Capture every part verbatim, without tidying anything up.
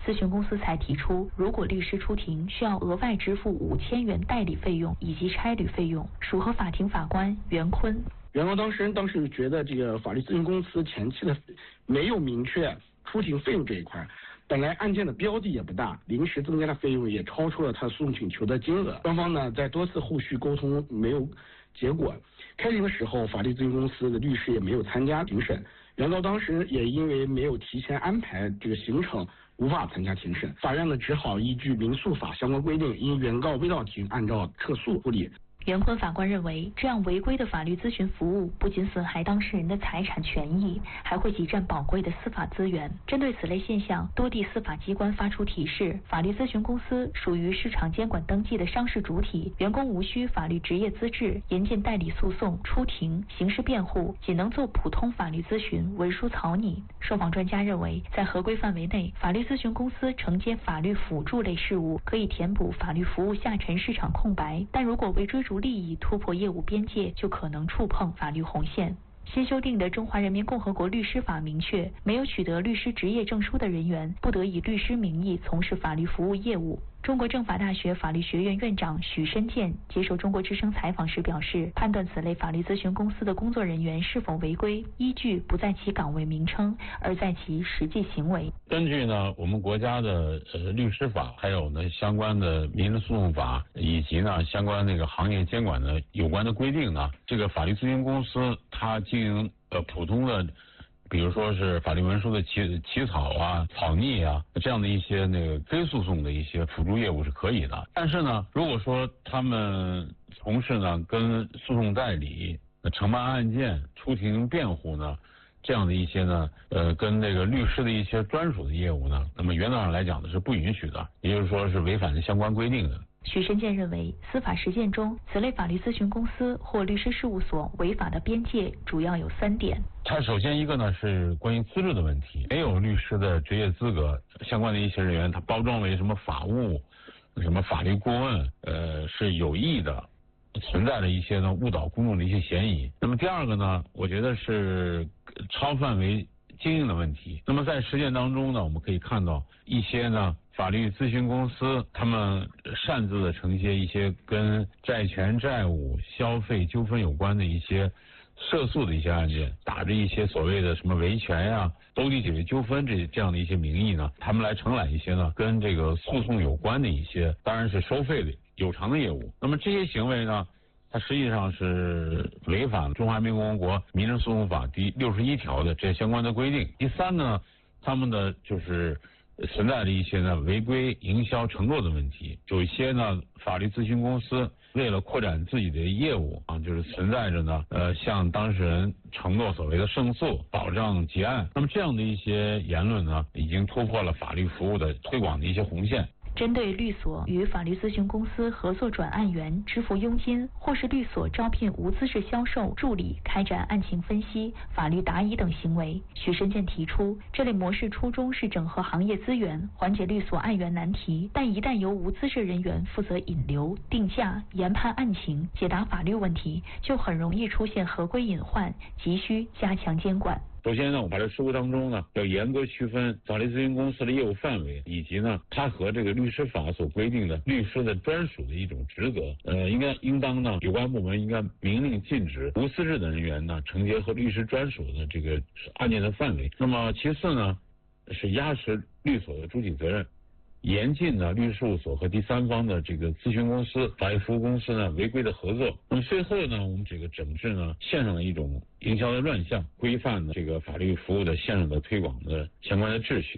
咨询公司才提出，如果律师出庭需要额外支付五千元代理费用以及差旅费用，属和法庭法官袁坤。 原告当事人当时觉得这个法律咨询公司前期的没有明确出庭费用这一块，本来案件的标的也不大，临时增加的费用也超出了他诉讼请求的金额，双方呢在多次后续沟通没有结果。开庭的时候，法律咨询公司的律师也没有参加庭审，原告当事人也因为没有提前安排这个行程，无法参加庭审。法院呢只好依据民诉法相关规定，因原告未到庭，按照撤诉处理。 袁坤法官认为，这样违规的法律咨询服务不仅损害当事人的财产权益，还会挤占宝贵的司法资源。针对此类现象，多地司法机关发出提示，法律咨询公司属于市场监管登记的商事主体，员工无需法律职业资质，严禁代理诉讼、出庭、刑事辩护，仅能做普通法律咨询、文书草拟。受访专家认为，在合规范围内，法律咨询公司承接法律辅助类事务，可以填补法律服务下沉市场空白，但如果为追逐利益突破业务边界，就可能触碰法律红线。新修订的《中华人民共和国律师法》明确，没有取得律师执业证书的人员不得以律师名义从事法律服务业务。中国政法大学法律学院院长许申健接受中国之声采访时表示，判断此类法律咨询公司的工作人员是否违规，依据不在其岗位名称，而在其实际行为。 根据呢我们国家的呃律师法，还有呢相关的民事诉讼法，以及呢相关那个行业监管的有关的规定呢，这个法律咨询公司它经营呃普通的，比如说是法律文书的起起草啊、草拟啊这样的一些那个非诉讼的一些辅助业务是可以的。但是呢，如果说他们从事呢跟诉讼代理、承办案件、出庭辩护呢这样的一些呢，呃，跟那个律师的一些专属的业务呢，那么原则上来讲呢是不允许的，也就是说是违反相关规定的。 许申健认为，司法实践中，此类法律咨询公司或律师事务所违法的边界主要有三点。 它首先一个呢是关于资质的问题，没有律师的职业资格，相关的一些人员他包装为什么法务、什么法律顾问，呃，是有意的，存在着一些呢误导公众的一些嫌疑。那么第二个呢，我觉得是超范围经营的问题。那么在实践当中呢，我们可以看到一些呢法律咨询公司，他们擅自的承接一些跟债权、债务、消费纠纷有关的一些涉诉的一些案件，打着一些所谓的什么维权呀、兜底解决纠纷这这样的一些名义呢，他们来承揽一些呢跟这个诉讼有关的一些，当然是收费的有偿的业务。那么这些行为呢，它实际上是违反《中华人民共和国民事诉讼法》第六十一条的这相关的规定。第三呢，他们的就是存在着一些呢违规营销承诺的问题，有一些呢法律咨询公司为了扩展自己的业务啊，就是存在着呢呃向当事人承诺所谓的胜诉、保障结案，那么这样的一些言论呢，已经突破了法律服务的推广的一些红线。 针对律所与法律咨询公司合作转案员支付佣金，或是律所招聘无资质销售助理开展案情分析、法律答疑等行为，许申健提出，这类模式初衷是整合行业资源，缓解律所案源难题，但一旦由无资质人员负责引流、定价、研判案情、解答法律问题，就很容易出现合规隐患，急需加强监管。 首先呢，我们在实务当中呢，要严格区分法律咨询公司的业务范围，以及呢，它和这个律师法所规定的律师的专属的一种职责。呃，应该应当呢，有关部门应该明令禁止无资质的人员呢承接和律师专属的这个案件的范围。那么其次呢，是压实律所的主体责任，严禁呢律师事务所和第三方的这个咨询公司、法律服务公司呢违规的合作。那么最后呢，我们这个整治呢线上的一种营销的乱象，规范这个法律服务的线上的推广的相关的秩序。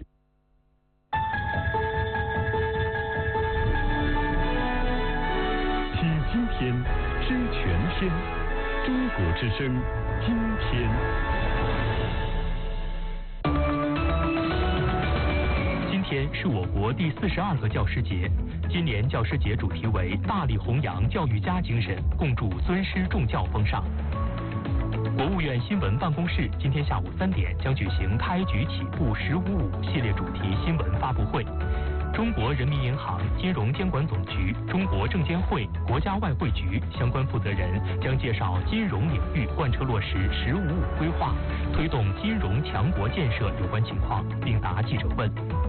听今天，知全天，中国之声，今天。今天是我国第四十二个教师节，今年教师节主题为大力弘扬教育家精神，共筑尊师重教风尚。国务院新闻办公室今天下午三点将举行开局起步十五五系列主题新闻发布会。中国人民银行、金融监管总局、中国证监会、国家外汇局相关负责人将介绍金融领域贯彻落实“十五五”规划，推动金融强国建设有关情况，并答记者问。